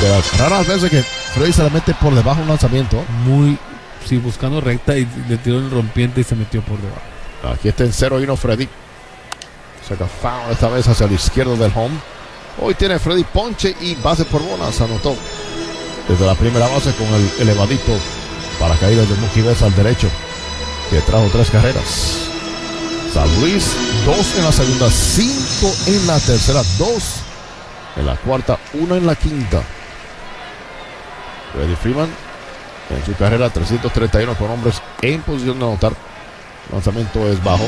De las raras veces que Freddy se la mete por debajo un lanzamiento. Sí, buscando recta y le tiró el rompiente y se metió por debajo. Aquí está en 0-1 Freddy. Saca foul esta vez hacia la izquierda del home. Hoy tiene Freddy ponche y base por bolas. Anotó desde la primera base con el elevadito para caídas de Mookie Betts al derecho, que trajo 3 carreras. San Luis, 2 en la segunda, 5 en la tercera, 2 en la cuarta, 1 en la quinta. Freddie Freeman en su carrera 331 con hombres en posición de anotar. El lanzamiento es bajo.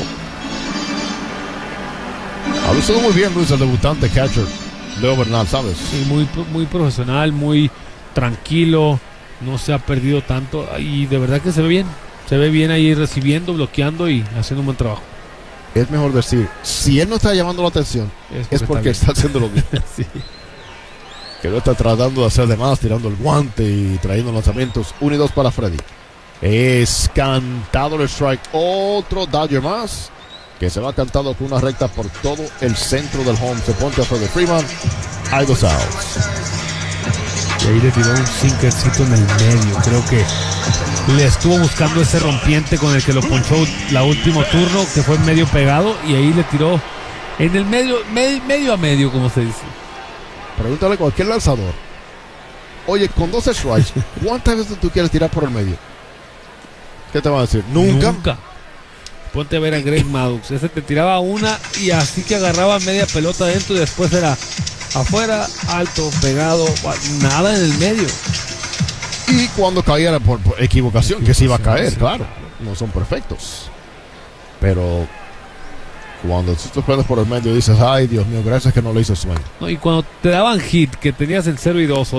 Ha lucido muy bien Luis, el debutante catcher Leo Bernal, ¿sabes? Sí, muy profesional, muy tranquilo, no se ha perdido tanto y de verdad que se ve bien. Se ve bien ahí recibiendo, bloqueando y haciendo un buen trabajo. Es mejor decir, si él no está llamando la atención, es porque está haciéndolo bien. Sí. Que no está tratando de hacer de más, tirando el guante y trayendo lanzamientos. 1 y 2 para Freddy. Es cantado el strike. Otro Dodger más, que se va cantado con una recta por todo el centro del home. Se poncha a Freddy Freeman. Hay 2 outs. Y ahí le tiró un sinkercito en el medio. Creo que le estuvo buscando ese rompiente con el que lo ponchó la último turno, que fue medio pegado, y ahí le tiró en el medio a medio, como se dice. Pregúntale a cualquier lanzador. Oye, con 12 strikes, ¿cuántas veces tú quieres tirar por el medio? ¿Qué te van a decir? Nunca. Ponte a ver a Greg Maddux. Ese te tiraba una y así que agarraba media pelota adentro y después era afuera, alto, pegado, nada en el medio. Y cuando cayera por equivocación, que se iba a caer, claro. No son perfectos. Pero cuando tú te prendes por el medio dices, ay Dios mío, gracias que no le hizo swing. No, y cuando te daban hit, que tenías el 0 y 2